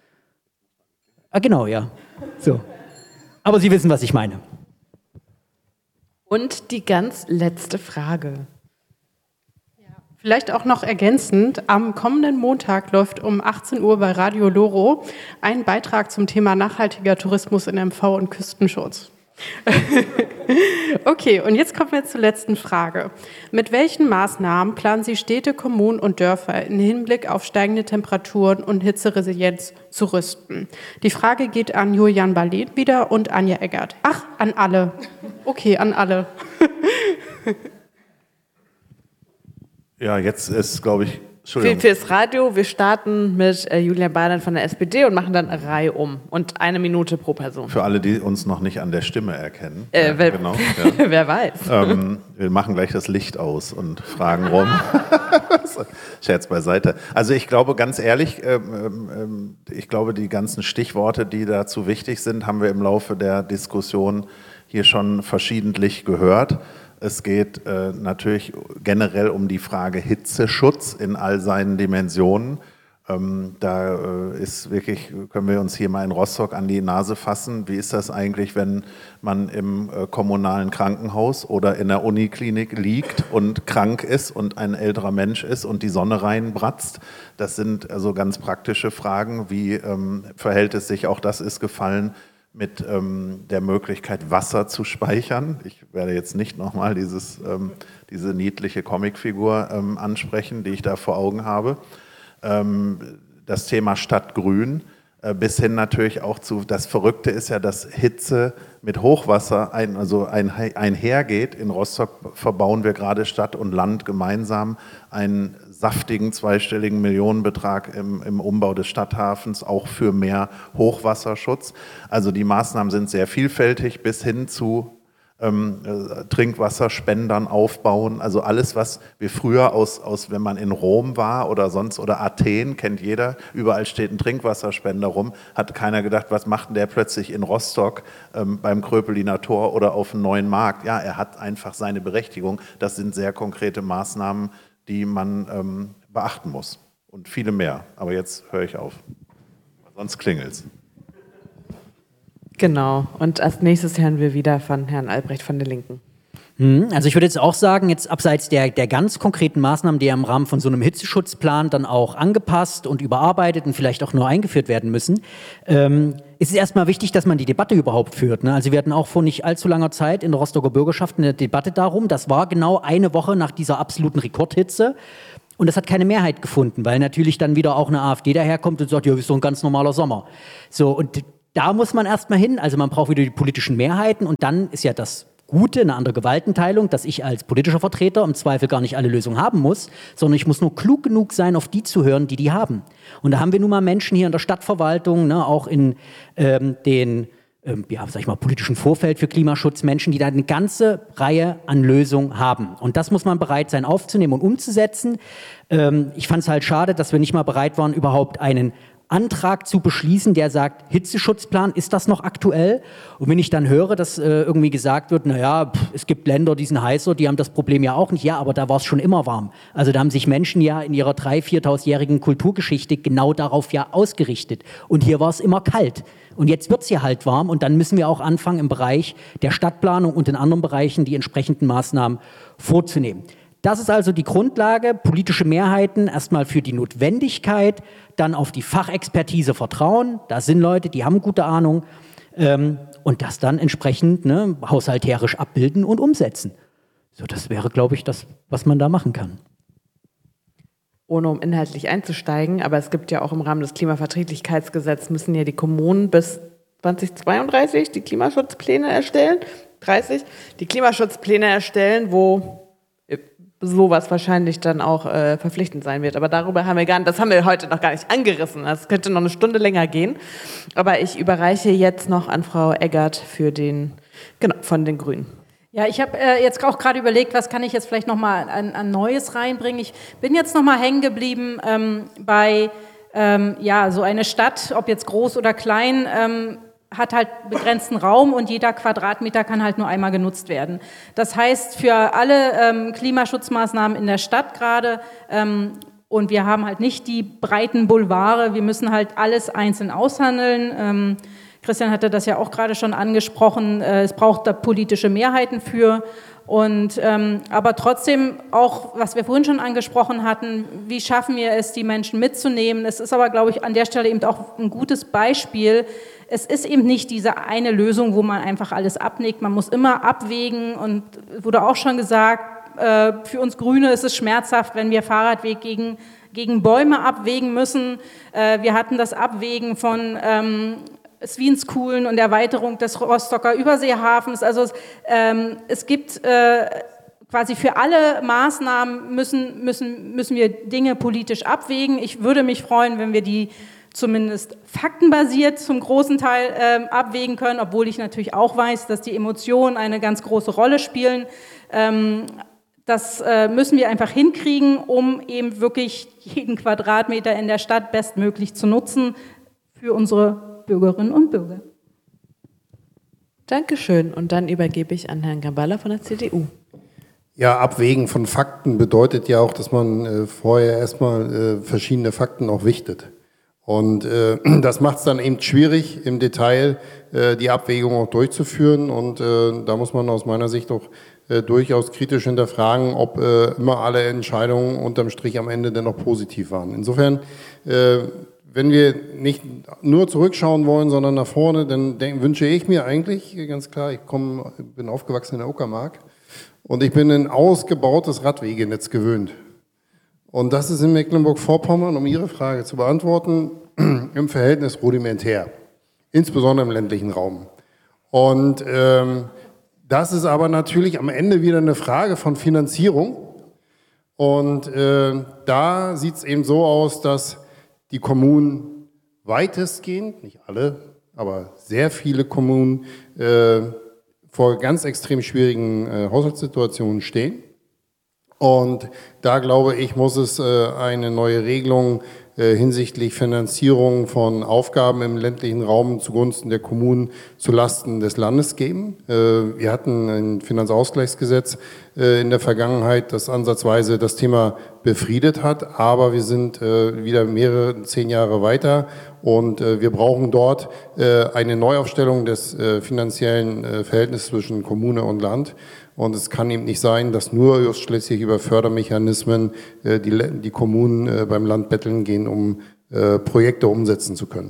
[SPEAKER 4] Ah, genau, ja. So. Aber Sie wissen, was ich meine.
[SPEAKER 1] Und die ganz letzte Frage.
[SPEAKER 3] Vielleicht auch noch ergänzend, am kommenden Montag läuft um achtzehn Uhr bei Radio Loro ein Beitrag zum Thema nachhaltiger Tourismus in M V und Küstenschutz. Okay, und jetzt kommen wir zur letzten Frage. Mit welchen Maßnahmen planen Sie Städte, Kommunen und Dörfer im Hinblick auf steigende Temperaturen und Hitzeresilienz zu rüsten? Die Frage geht an Julian Barlin wieder und Anja Eggert. Ach, an alle. Okay, an alle.
[SPEAKER 6] Ja, jetzt ist, glaube ich,
[SPEAKER 1] Für,
[SPEAKER 6] Entschuldigung.
[SPEAKER 1] fürs Radio, wir starten mit äh, Julian Barlin von der S P D und machen dann eine Reihe um. Und eine Minute pro Person.
[SPEAKER 6] Für alle, die uns noch nicht an der Stimme erkennen.
[SPEAKER 1] Äh,
[SPEAKER 6] ja,
[SPEAKER 1] wer,
[SPEAKER 6] genau, ja.
[SPEAKER 1] wer weiß.
[SPEAKER 6] Ähm, wir machen gleich das Licht aus und fragen rum. Scherz beiseite. Also ich glaube, ganz ehrlich, ähm, ähm, ich glaube, die ganzen Stichworte, die dazu wichtig sind, haben wir im Laufe der Diskussion hier schon verschiedentlich gehört. Es geht äh, natürlich generell um die Frage Hitzeschutz in all seinen Dimensionen. Ähm, da äh, ist wirklich, können wir uns hier mal in Rostock an die Nase fassen. Wie ist das eigentlich, wenn man im äh, kommunalen Krankenhaus oder in der Uniklinik liegt und krank ist und ein älterer Mensch ist und die Sonne reinbratzt? Das sind also ganz praktische Fragen. Wie ähm, verhält es sich, auch das ist gefallen, mit ähm, der Möglichkeit, Wasser zu speichern. Ich werde jetzt nicht nochmal dieses, ähm, diese niedliche Comicfigur ähm, ansprechen, die ich da vor Augen habe. Ähm, das Thema Stadtgrün, äh, bis hin natürlich auch zu, das Verrückte ist ja, dass Hitze mit Hochwasser ein, also ein, einhergeht. In Rostock verbauen wir gerade Stadt und Land gemeinsam einen saftigen zweistelligen Millionenbetrag im, im Umbau des Stadthafens, auch für mehr Hochwasserschutz. Also die Maßnahmen sind sehr vielfältig bis hin zu ähm, äh, Trinkwasserspendern aufbauen. Also alles, was wir früher aus, aus, wenn man in Rom war oder sonst, oder Athen, kennt jeder, überall steht ein Trinkwasserspender rum, hat keiner gedacht, was macht denn der plötzlich in Rostock ähm, beim Kröpeliner Tor oder auf dem Neuen Markt? Ja, er hat einfach seine Berechtigung. Das sind sehr konkrete Maßnahmen, die man ähm, beachten muss. Und viele mehr. Aber jetzt höre ich auf. Sonst klingelt's.
[SPEAKER 1] Genau. Und als nächstes hören wir wieder von Herrn Albrecht von der Linken.
[SPEAKER 4] Also ich würde jetzt auch sagen, jetzt abseits der, der ganz konkreten Maßnahmen, die ja im Rahmen von so einem Hitzeschutzplan dann auch angepasst und überarbeitet und vielleicht auch nur eingeführt werden müssen, ähm, ist es erstmal wichtig, dass man die Debatte überhaupt führt. Ne? Also wir hatten auch vor nicht allzu langer Zeit in der Rostocker Bürgerschaft eine Debatte darum. Das war genau eine Woche nach dieser absoluten Rekordhitze. Und das hat keine Mehrheit gefunden, weil natürlich dann wieder auch eine AfD daherkommt und sagt, ja, ist doch ein ganz normaler Sommer. So, und da muss man erstmal hin. Also man braucht wieder die politischen Mehrheiten und dann ist ja das Gute, eine andere Gewaltenteilung, dass ich als politischer Vertreter im Zweifel gar nicht alle Lösungen haben muss, sondern ich muss nur klug genug sein, auf die zu hören, die die haben. Und da haben wir nun mal Menschen hier in der Stadtverwaltung, ne, auch in ähm, den ähm, ja, sag ich mal, politischen Vorfeld für Klimaschutz, Menschen, die da eine ganze Reihe an Lösungen haben. Und das muss man bereit sein aufzunehmen und umzusetzen. Ähm, ich fand es halt schade, dass wir nicht mal bereit waren, überhaupt einen Antrag zu beschließen, der sagt, Hitzeschutzplan, ist das noch aktuell? Und wenn ich dann höre, dass äh, irgendwie gesagt wird, naja, pff, es gibt Länder, die sind heißer, die haben das Problem ja auch nicht. Ja, aber da war es schon immer warm. Also da haben sich Menschen ja in ihrer drei-, viertausendjährigen Kulturgeschichte genau darauf ja ausgerichtet. Und hier war es immer kalt. Und jetzt wird es hier halt warm und dann müssen wir auch anfangen, im Bereich der Stadtplanung und in anderen Bereichen die entsprechenden Maßnahmen vorzunehmen. Das ist also die Grundlage, politische Mehrheiten erstmal für die Notwendigkeit, dann auf die Fachexpertise vertrauen, da sind Leute, die haben gute Ahnung, ähm, und das dann entsprechend ne, haushalterisch abbilden und umsetzen. So, das wäre, glaube ich, das, was man da machen kann.
[SPEAKER 1] Ohne um inhaltlich einzusteigen, aber es gibt ja auch im Rahmen des Klimaverträglichkeitsgesetzes, müssen ja die Kommunen bis zweitausendzweiunddreißig die Klimaschutzpläne erstellen, dreißig, die Klimaschutzpläne erstellen, wo sowas wahrscheinlich dann auch äh, verpflichtend sein wird. Aber darüber haben wir gar nicht, das haben wir heute noch gar nicht angerissen. Das könnte noch eine Stunde länger gehen. Aber ich überreiche jetzt noch an Frau Eggert für den, genau, von den Grünen.
[SPEAKER 5] Ja, ich habe äh, jetzt auch gerade überlegt, was kann ich jetzt vielleicht nochmal an, an Neues reinbringen. Ich bin jetzt nochmal hängen geblieben ähm, bei ähm, ja, so eine Stadt, ob jetzt groß oder klein, ähm, hat halt begrenzten Raum und jeder Quadratmeter kann halt nur einmal genutzt werden. Das heißt, für alle ähm, Klimaschutzmaßnahmen in der Stadt gerade, ähm, und wir haben halt nicht die breiten Boulevard, wir müssen halt alles einzeln aushandeln. Ähm, Christian hatte das ja auch gerade schon angesprochen, äh, es braucht da politische Mehrheiten für. Und, ähm, aber trotzdem auch, was wir vorhin schon angesprochen hatten, wie schaffen wir es, die Menschen mitzunehmen? Es ist aber, glaube ich, an der Stelle eben auch ein gutes Beispiel. Es ist eben nicht diese eine Lösung, wo man einfach alles abnickt. Man muss immer abwägen und wurde auch schon gesagt, äh, für uns Grüne ist es schmerzhaft, wenn wir Fahrradweg gegen, gegen Bäume abwägen müssen. Äh, wir hatten das Abwägen von ähm, Swienskülen und Erweiterung des Rostocker Überseehafens. Also es, ähm, es gibt äh, quasi für alle Maßnahmen müssen, müssen, müssen wir Dinge politisch abwägen. Ich würde mich freuen, wenn wir die zumindest faktenbasiert zum großen Teil ähm, abwägen können, obwohl ich natürlich auch weiß, dass die Emotionen eine ganz große Rolle spielen. Ähm, das äh, müssen wir einfach hinkriegen, um eben wirklich jeden Quadratmeter in der Stadt bestmöglich zu nutzen für unsere Bürgerinnen und Bürger.
[SPEAKER 1] Dankeschön. Und dann übergebe ich an Herrn Gamballa von der C D U.
[SPEAKER 7] Ja, Abwägen von Fakten bedeutet ja auch, dass man äh, vorher erstmal äh, verschiedene Fakten auch wichtet. Und äh, das macht es dann eben schwierig, im Detail äh, die Abwägung auch durchzuführen. Und äh, da muss man aus meiner Sicht auch äh, durchaus kritisch hinterfragen, ob äh, immer alle Entscheidungen unterm Strich am Ende dennoch positiv waren. Insofern, äh, wenn wir nicht nur zurückschauen wollen, sondern nach vorne, dann denk, wünsche ich mir eigentlich, ganz klar, ich komm, bin aufgewachsen in der Uckermark und ich bin ein ausgebautes Radwegenetz gewöhnt. Und das ist in Mecklenburg-Vorpommern, um Ihre Frage zu beantworten, im Verhältnis rudimentär, insbesondere im ländlichen Raum. Und ähm, das ist aber natürlich am Ende wieder eine Frage von Finanzierung. Und äh, da sieht es eben so aus, dass die Kommunen weitestgehend, nicht alle, aber sehr viele Kommunen äh, vor ganz extrem schwierigen äh, Haushaltssituationen stehen. Und da, glaube ich, muss es äh, eine neue Regelung äh, hinsichtlich Finanzierung von Aufgaben im ländlichen Raum zugunsten der Kommunen zulasten des Landes geben. Äh, wir hatten ein Finanzausgleichsgesetz äh, in der Vergangenheit, das ansatzweise das Thema befriedet hat, aber wir sind äh, wieder mehrere zehn Jahre weiter und äh, wir brauchen dort äh, eine Neuaufstellung des äh, finanziellen äh, Verhältnisses zwischen Kommune und Land. Und es kann eben nicht sein, dass nur ausschließlich über Fördermechanismen äh, die, die Kommunen äh, beim Land betteln gehen, um äh, Projekte umsetzen zu können.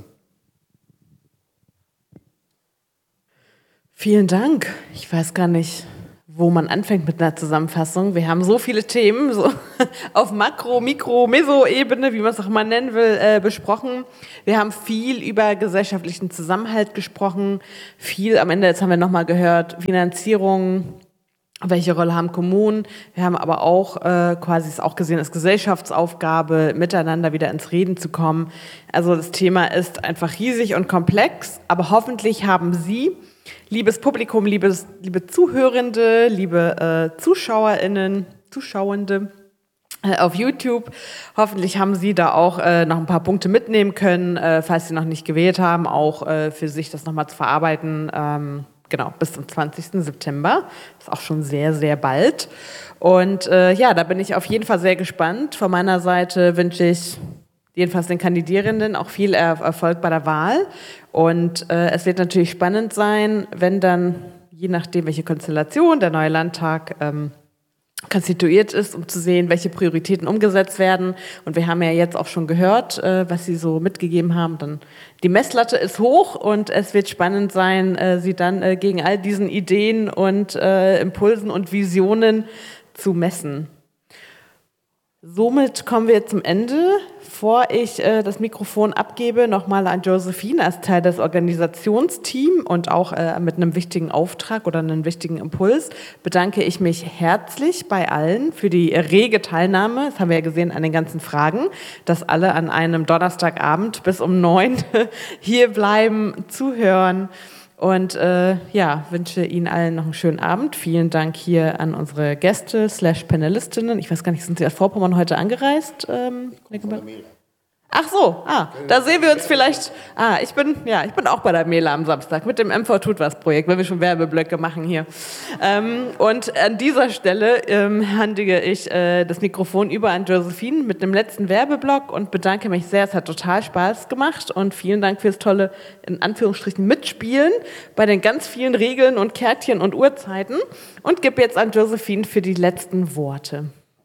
[SPEAKER 1] Vielen Dank. Ich weiß gar nicht, wo man anfängt mit einer Zusammenfassung. Wir haben so viele Themen, so auf Makro-, Mikro-, Meso-Ebene, wie man es auch immer nennen will, äh, besprochen. Wir haben viel über gesellschaftlichen Zusammenhalt gesprochen. Viel, am Ende, jetzt haben wir nochmal gehört, Finanzierung. Welche Rolle haben Kommunen? Wir haben aber auch äh, quasi es auch gesehen, als Gesellschaftsaufgabe, miteinander wieder ins Reden zu kommen. Also das Thema ist einfach riesig und komplex, aber hoffentlich haben Sie, liebes Publikum, liebes, liebe Zuhörende, liebe äh, ZuschauerInnen, Zuschauende äh, auf YouTube, hoffentlich haben Sie da auch äh, noch ein paar Punkte mitnehmen können, äh, falls Sie noch nicht gewählt haben, auch äh, für sich das nochmal zu verarbeiten. Ähm, Genau, bis zum zwanzigsten September. Ist auch schon sehr, sehr bald. Und äh, ja, da bin ich auf jeden Fall sehr gespannt. Von meiner Seite wünsche ich jedenfalls den Kandidierenden auch viel er- Erfolg bei der Wahl. Und äh, es wird natürlich spannend sein, wenn dann, je nachdem, welche Konstellation der neue Landtag ähm, konstituiert ist, um zu sehen, welche Prioritäten umgesetzt werden. Und wir haben ja jetzt auch schon gehört, äh, was Sie so mitgegeben haben. Dann die Messlatte ist hoch und es wird spannend sein, äh, Sie dann äh, gegen all diesen Ideen und äh, Impulsen und Visionen zu messen. Somit kommen wir zum Ende. Bevor ich äh, das Mikrofon abgebe, nochmal an Josephine als Teil des Organisationsteams und auch äh, mit einem wichtigen Auftrag oder einem wichtigen Impuls, bedanke ich mich herzlich bei allen für die rege Teilnahme. Das haben wir ja gesehen an den ganzen Fragen, dass alle an einem Donnerstagabend bis um neun hier bleiben, zuhören. Und äh, ja, wünsche Ihnen allen noch einen schönen Abend. Vielen Dank hier an unsere Gäste slash Panelistinnen. Ich weiß gar nicht, sind Sie aus Vorpommern heute angereist? Ähm, Ach so, ah, da sehen wir uns vielleicht. Ah, ich bin, ja, ich bin auch bei der Mela am Samstag mit dem M V Tut was Projekt, wenn wir schon Werbeblöcke machen hier. Ähm, und an dieser Stelle ähm, handige ich äh, das Mikrofon über an Josephine mit dem letzten Werbeblock und bedanke mich sehr. Es hat total Spaß gemacht und vielen Dank fürs tolle, in Anführungsstrichen, Mitspielen bei den ganz vielen Regeln und Kärtchen und Uhrzeiten und gebe jetzt an Josephine für die letzten Worte.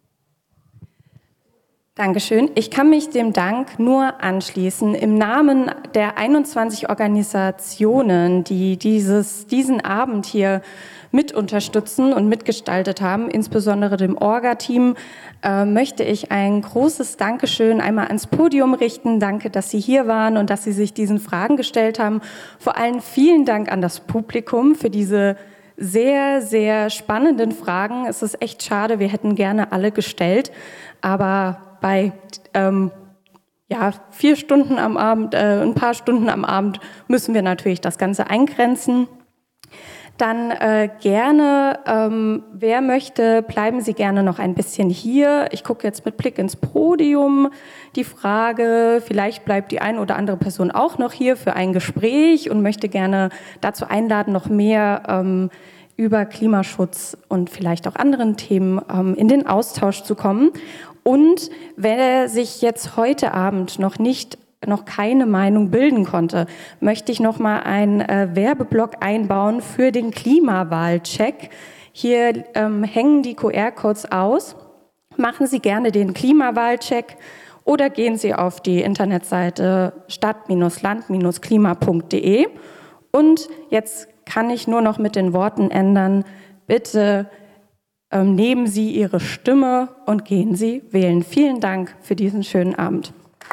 [SPEAKER 2] Dankeschön. Ich kann mich dem Dank nur anschließen. Im Namen der einundzwanzig Organisationen, die dieses, diesen Abend hier mit unterstützen und mitgestaltet haben, insbesondere dem Orga-Team, äh, möchte ich ein großes Dankeschön einmal ans Podium richten. Danke, dass Sie hier waren und dass Sie sich diesen Fragen gestellt haben. Vor allem vielen Dank an das Publikum für diese sehr, sehr spannenden Fragen. Es ist echt schade, wir hätten gerne alle gestellt, aber bei ähm, ja, vier Stunden am Abend, äh, ein paar Stunden am Abend müssen wir natürlich das Ganze eingrenzen. Dann äh, gerne, ähm, wer möchte, bleiben Sie gerne noch ein bisschen hier. Ich gucke jetzt mit Blick ins Podium die Frage, vielleicht bleibt die eine oder andere Person auch noch hier für ein Gespräch und möchte gerne dazu einladen, noch mehr ähm, über Klimaschutz und vielleicht auch anderen Themen ähm, in den Austausch zu kommen. Und wer sich jetzt heute Abend noch nicht, noch keine Meinung bilden konnte, möchte ich noch mal einen äh, Werbeblock einbauen für den Klimawahlcheck. Hier ähm, hängen die Q R-Codes aus. Machen Sie gerne den Klimawahlcheck oder gehen Sie auf die Internetseite stadt Land Klima punkt de. Und jetzt kann ich nur noch mit den Worten ändern, bitte Ähm, nehmen Sie Ihre Stimme und gehen Sie wählen. Vielen Dank für diesen schönen Abend.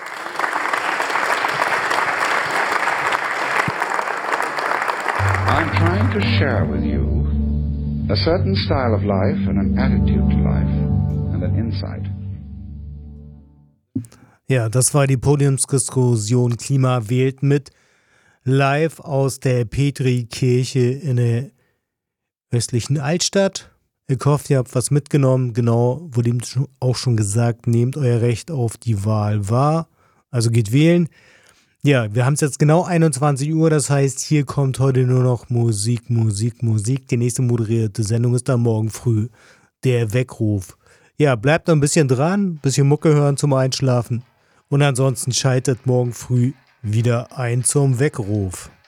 [SPEAKER 8] I'm trying to share with you a certain style of life and an attitude to life and an insight.
[SPEAKER 9] Ja, das war die Podiumsdiskussion Klima wählt mit live aus der Petri-Kirche in der östlichen Altstadt. Ich hoffe, ihr habt was mitgenommen. Genau, wurde ihm auch schon gesagt, nehmt euer Recht auf die Wahl wahr. Also geht wählen. Ja, wir haben es jetzt genau einundzwanzig Uhr, das heißt, hier kommt heute nur noch Musik, Musik, Musik. Die nächste moderierte Sendung ist dann morgen früh, der Weckruf. Ja, bleibt noch ein bisschen dran, ein bisschen Mucke hören zum Einschlafen und ansonsten schaltet morgen früh wieder ein zum Weckruf.